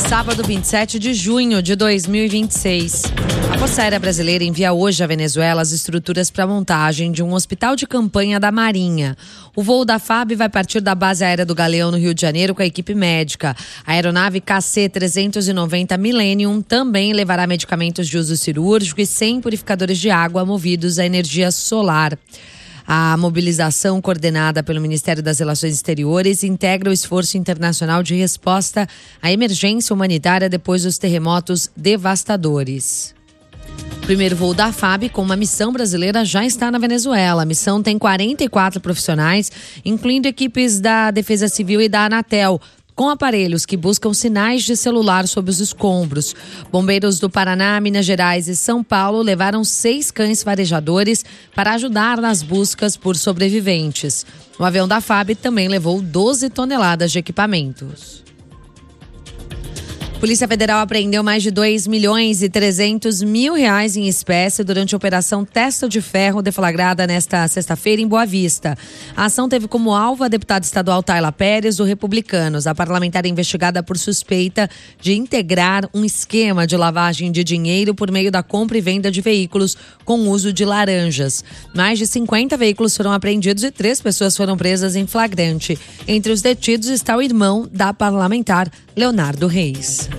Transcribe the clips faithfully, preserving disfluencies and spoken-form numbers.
Sábado, vinte e sete de junho de dois mil e vinte e seis. A Força Aérea Brasileira envia hoje à Venezuela as estruturas para a montagem de um hospital de campanha da Marinha. O voo da F A B vai partir da base aérea do Galeão, no Rio de Janeiro, com a equipe médica. A aeronave K C trezentos e noventa Millennium também levará medicamentos de uso cirúrgico e cem purificadores de água movidos à energia solar. A mobilização, coordenada pelo Ministério das Relações Exteriores, integra o esforço internacional de resposta à emergência humanitária depois dos terremotos devastadores. O primeiro voo da F A B com uma missão brasileira já está na Venezuela. A missão tem quarenta e quatro profissionais, incluindo equipes da Defesa Civil e da Anatel, com aparelhos que buscam sinais de celular sob os escombros. Bombeiros do Paraná, Minas Gerais e São Paulo levaram seis cães farejadores para ajudar nas buscas por sobreviventes. O avião da F A B também levou doze toneladas de equipamentos. Polícia Federal apreendeu mais de dois milhões e trezentos mil reais em espécie durante a Operação Testa de Ferro, deflagrada nesta sexta-feira em Boa Vista. A ação teve como alvo a deputada estadual Tayla Pérez, do Republicanos. A parlamentar é investigada por suspeita de integrar um esquema de lavagem de dinheiro por meio da compra e venda de veículos com uso de laranjas. Mais de cinquenta veículos foram apreendidos e três pessoas foram presas em flagrante. Entre os detidos está o irmão da parlamentar, Leonardo Reis.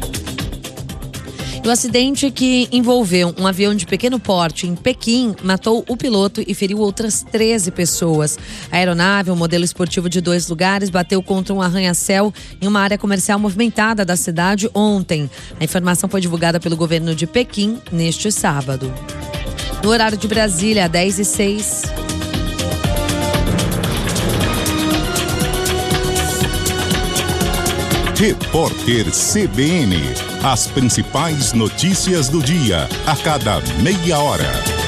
O acidente que envolveu um avião de pequeno porte em Pequim matou o piloto e feriu outras treze pessoas. A aeronave, um modelo esportivo de dois lugares, bateu contra um arranha-céu em uma área comercial movimentada da cidade ontem. A informação foi divulgada pelo governo de Pequim neste sábado. No horário de Brasília, dez e seis. Repórter C B N. As principais notícias do dia, a cada meia hora.